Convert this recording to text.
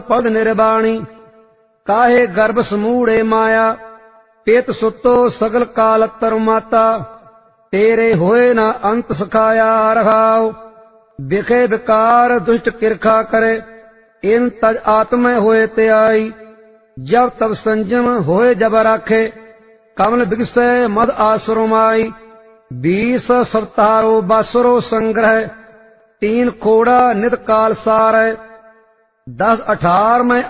पद निर्वाणी, काहे गर्भ समूढ़े माया, पेत सुतो सगल काल तर माता, तेरे होए न अंत सखाया रहाओ। बिखे विकार दुष्ट किरखा करे, इन तज आत्म होए त्याई, जब तब संयम होए जब राखे, कमल बिगसै मद आश्रमाई। 20 सप्तारो बासरो संग्रह, 3 खोड़ा नित काल सार, 10 18 में